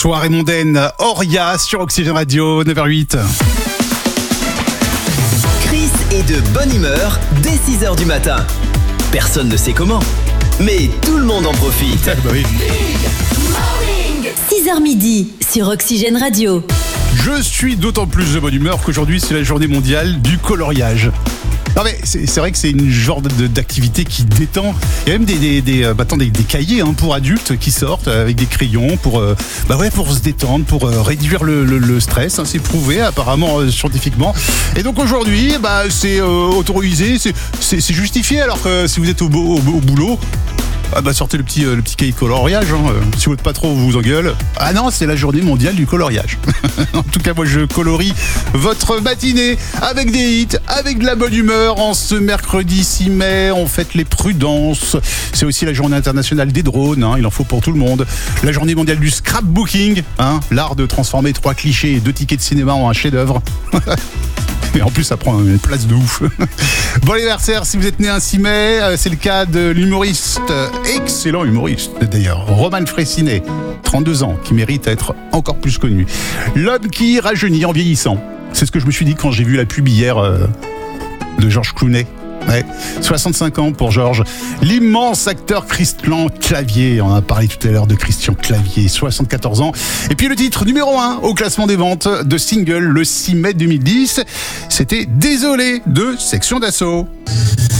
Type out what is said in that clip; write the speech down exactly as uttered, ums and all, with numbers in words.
Soirée mondaine, Oria sur Oxygène Radio, neuf heures huit. Chris est de bonne humeur dès six heures du matin. Personne ne sait comment, mais tout le monde en profite. Bah oui. six heures midi sur Oxygène Radio. Je suis d'autant plus de bonne humeur qu'aujourd'hui c'est la journée mondiale du coloriage. Non mais c'est, c'est vrai que c'est une genre de, d'activité qui détend. Il y a même des, des, des, bah, attends, des, des cahiers hein, pour adultes qui sortent avec des crayons pour, euh, bah ouais, pour se détendre, pour euh, réduire le, le, le stress. Hein, c'est prouvé apparemment euh, scientifiquement. Et donc aujourd'hui, bah, c'est euh, autorisé, c'est, c'est, c'est justifié. Alors que si vous êtes au, au, au boulot, ah bah sortez le petit, euh, le petit cahier de coloriage. Hein. Si votre patron vous engueule, ah non, c'est la journée mondiale du coloriage. En tout cas, moi je colorie votre matinée avec des hits, avec de la bonne humeur. En ce mercredi six mai, on fête les prudences. C'est aussi la journée internationale des drones. Hein. Il en faut pour tout le monde. La journée mondiale du scrapbooking, hein. L'art de transformer trois clichés et deux tickets de cinéma en un chef-d'œuvre. Et en plus, ça prend une place de ouf. Bon anniversaire si vous êtes né un six mai. C'est le cas de l'humoriste, excellent humoriste d'ailleurs, Roman Frécinet, trente-deux ans, qui mérite à être encore plus connu. L'homme qui rajeunit en vieillissant. C'est ce que je me suis dit quand j'ai vu la pub hier euh, de Georges Clooney. Ouais, soixante-cinq ans pour Georges. L'immense acteur Christian Clavier. On a parlé tout à l'heure de Christian Clavier, soixante-quatorze ans. Et puis le titre numéro un au classement des ventes de single le six mai deux mille dix, c'était Désolé de Section d'Assaut.